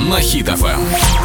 на Хіт ФМ.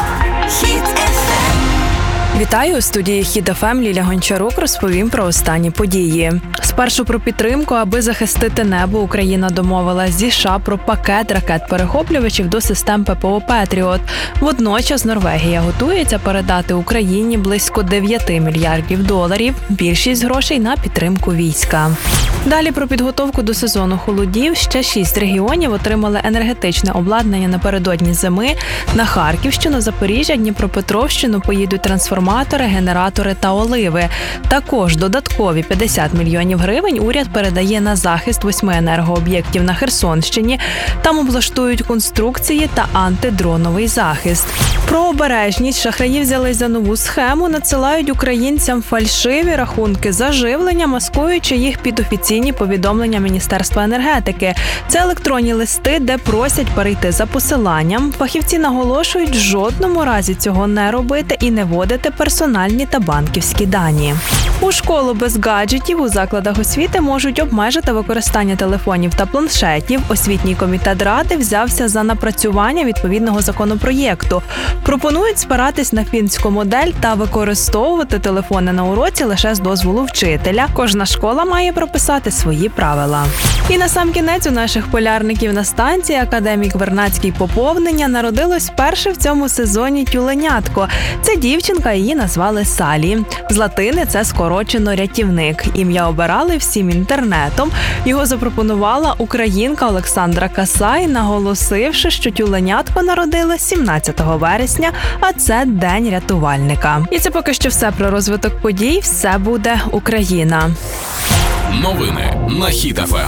Вітаю, у студії Хіт ФМ Ліля Гончарук розповім про останні події. Спершу про підтримку, аби захистити небо, Україна домовилась зі США про пакет ракет-перехоплювачів до систем ППО «Петріот». Водночас Норвегія готується передати Україні близько 9 мільярдів доларів, більшість грошей на підтримку війська. Далі про підготовку до сезону холодів. Ще 6 регіонів отримали енергетичне обладнання напередодні зими. На Харківщину, Запоріжжя, Дніпропетровщину поїдуть трансформатори, генератори та оливи. Також додаткові 50 мільйонів гривень уряд передає на захист 8 енергооб'єктів на Херсонщині. Там облаштують конструкції та антидроновий захист. Про обережність. Шахраї взялись за нову схему, надсилають українцям фальшиві рахунки за живлення, маскуючи їх під офіційні повідомлення Міністерства енергетики. Це електронні листи, де просять перейти за посиланням. Фахівці наголошують, в жодному разі цього не робити і не вводити персональні та банківські дані. У школу без гаджетів у закладах освіти можуть обмежити використання телефонів та планшетів. Освітній комітет Ради взявся за напрацювання відповідного законопроєкту. Пропонують спиратись на фінську модель та використовувати телефони на уроці лише з дозволу вчителя. Кожна школа має прописати свої правила. І насамкінець у наших полярників на станції академік Вернадський поповнення народилось перше в цьому сезоні тюленятко. Це дівчинка, її назвали Салі. З латини це скорочено рятівник. Ім'я обирали всім інтернетом. Його запропонувала українка Олександра Касай, наголосивши, що тюленятко народилось 17 вересня, а це День рятувальника. І це поки що все про розвиток подій. Все буде Україна. Новини на Хіт ФМ.